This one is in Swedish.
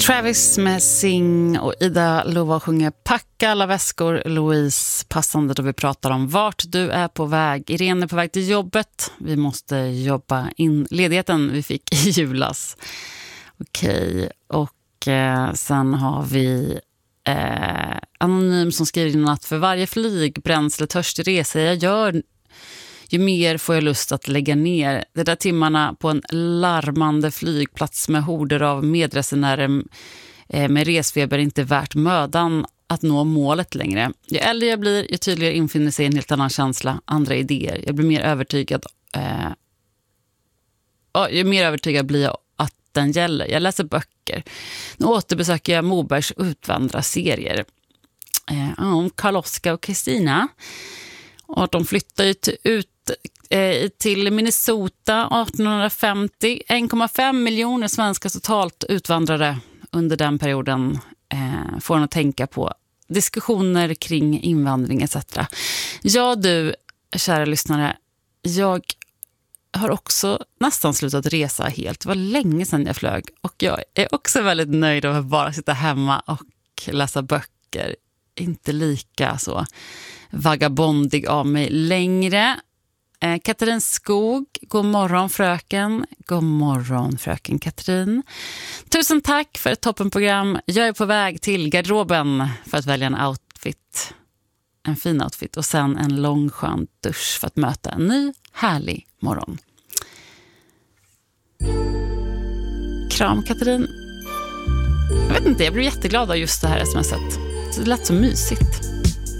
Travis med Sing och Ida Lova sjunger Packa alla väskor. Louise passande då vi pratar om vart du är på väg. Irene är på väg till jobbet. Vi måste jobba in ledigheten vi fick i julas. Okej, och sen har vi Anonym som skriver in att för varje flygbränsletörstig resa jag gör, ju mer får jag lust att lägga ner. De där timmarna på en larmande flygplats med horder av medresenärer med resfeber är inte värt mödan att nå målet längre. Ju äldre jag blir, ju tydligare infinner sig en helt annan känsla, andra idéer. Jag blir mer övertygad. Ju mer övertygad blir jag att den gäller. Jag läser böcker. Nu återbesöker jag Mobergs utvandrarserier. Om Karl-Oskar och Kristina. Och de flyttar ju till Minnesota 1850. 1,5 miljoner svenskar totalt utvandrare under den perioden får en att tänka på diskussioner kring invandring etc. Ja du, kära lyssnare, jag har också nästan slutat resa helt. Det var länge sedan jag flög och jag är också väldigt nöjd av att bara sitta hemma och läsa böcker. Inte lika så vagabondig av mig längre. Katrin Skog, god morgon fröken. God morgon fröken Katrin. Tusen tack för ett toppenprogram. Jag är på väg till garderoben för att välja en outfit. En fin outfit och sen en lång skön dusch för att möta en ny härlig morgon. Kram Katrin. Jag vet inte, jag blev jätteglad av just det här smset. Det lät så mysigt.